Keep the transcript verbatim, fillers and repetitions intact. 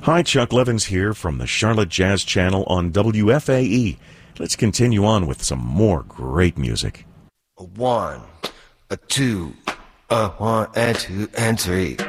Hi, Chuck Levins here from the Charlotte Jazz Channel on W F A E. Let's continue on with some more great music. A one, a two, a one and two and three.